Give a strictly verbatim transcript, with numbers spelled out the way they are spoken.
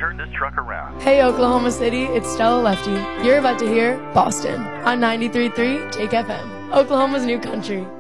turn this truck around. Hey, Oklahoma City, it's Stella Lefty. You're about to hear Boston on ninety-three point three Take F M, Oklahoma's new country.